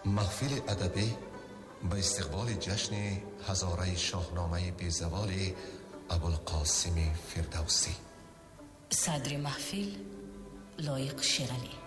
محفل ادبی به استقبال جشن هزاره شاهنامه بیزوال ابوالقاسم فردوسی. صدر محفل لایق شیرالی.